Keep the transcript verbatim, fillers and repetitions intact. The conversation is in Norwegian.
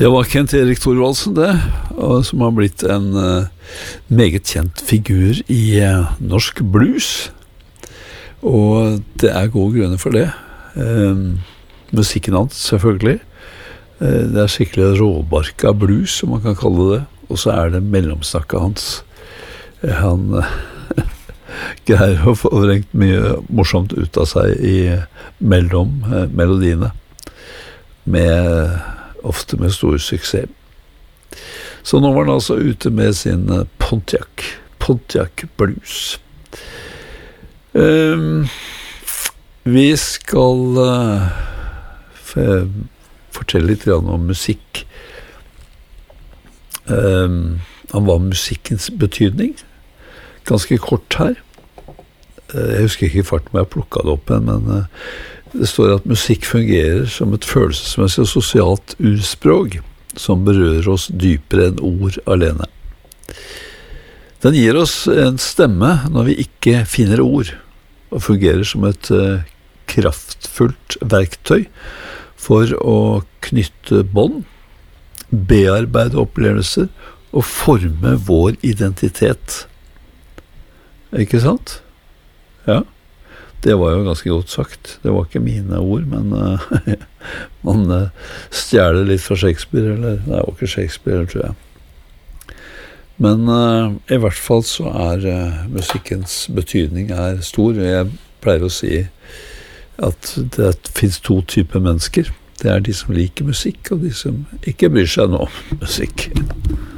Det var Kent Erik Thorvaldsen det, og som har blitt en uh, meget kjent figur i uh, norsk blues. Og det er gode grunner for det. Uh, musikken hans, selvfølgelig. Uh, det er skikkelig råbarka blues, som man kan kalle det. Og så er det mellomsnakket hans. Uh, han uh, greier å få vrengt mye morsomt ut av seg i mellom uh, melodiene. Med... ofte med stor suksess. Så nå var han altså ute med sin Pontiac, Pontiac Blues. Um, vi skal uh, f- fortelle litt grann om musikk. Um, om hva musikkens betydning. Ganske kort her. Uh, jeg husker ikke fart med jeg plukket det opp, men uh, det står at musikk fungerer som et følelsesmessig og sosialt urspråk som berører oss dypere enn ord alene. Den gir oss en stemme når vi ikke finner ord, og fungerer som et uh, kraftfullt verktøy for å knytte bånd, bearbeide opplevelser og forme vår identitet. Ikke sant? Ja. Det var jo ganske godt sagt. Det var ikke mine ord, men uh, man uh, stjæler litt fra Shakespeare, eller det var ikke Shakespeare, tror jeg. Men uh, i hvert fall så er uh, musikkens betydning er stor. Jeg pleier å si at det finnes to typer mennesker. Det er de som liker musikk, og de som ikke bryr seg noe om musikk.